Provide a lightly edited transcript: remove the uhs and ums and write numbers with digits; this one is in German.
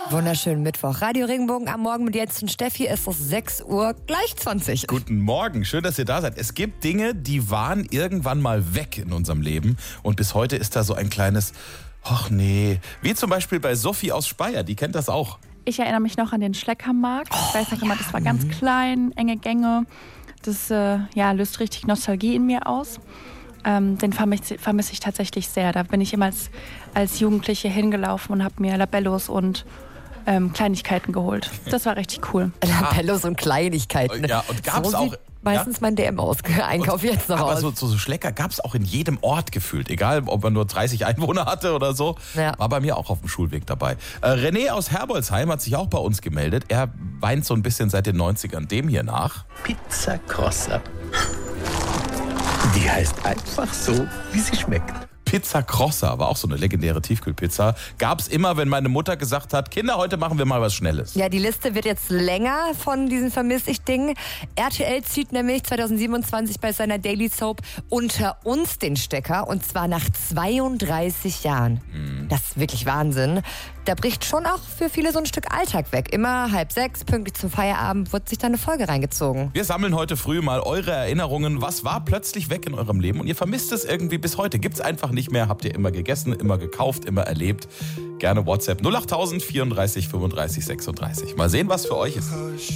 Wunderschönen Mittwoch. Radio Regenbogen am Morgen mit jetzt und Steffi. Es ist 6 Uhr gleich 20. Guten Morgen, schön, dass ihr da seid. Es gibt Dinge, die waren irgendwann mal weg in unserem Leben und bis heute ist da so ein kleines, ach nee, wie zum Beispiel bei Sophie aus Speyer, die kennt das auch. Ich erinnere mich noch an den Schleckermarkt. Ich weiß noch immer, das war ganz klein, enge Gänge. Das löst richtig Nostalgie in mir aus. Den vermisse ich tatsächlich sehr. Da bin ich immer als Jugendliche hingelaufen und habe mir Labellos und Kleinigkeiten geholt. Das war richtig cool. Labellos und Kleinigkeiten. Ja, und gab's so auch meistens mein DM-Einkauf jetzt noch aber aus. so Schlecker gab es auch in jedem Ort gefühlt. Egal, ob man nur 30 Einwohner hatte oder so. Ja. War bei mir auch auf dem Schulweg dabei. René aus Herbolzheim hat sich auch bei uns gemeldet. Er weint so ein bisschen seit den 90ern dem hier nach. Pizza Crossa. Die heißt einfach so, wie sie schmeckt. Pizza Crossa war auch so eine legendäre Tiefkühlpizza. Gab's immer, wenn meine Mutter gesagt hat, Kinder, heute machen wir mal was Schnelles. Ja, die Liste wird jetzt länger von diesen Vermiss-ich-Dingen. RTL zieht nämlich 2027 bei seiner Daily Soap Unter uns den Stecker. Und zwar nach 32 Jahren. Das ist wirklich Wahnsinn. Da bricht schon auch für viele so ein Stück Alltag weg. Immer 5:30, pünktlich zum Feierabend, wird sich da eine Folge reingezogen. Wir sammeln heute früh mal eure Erinnerungen. Was war plötzlich weg in eurem Leben und ihr vermisst es irgendwie bis heute? Gibt's einfach nicht mehr. Habt ihr immer gegessen, immer gekauft, immer erlebt? Gerne WhatsApp 08000 34 35 36. Mal sehen, was für euch ist.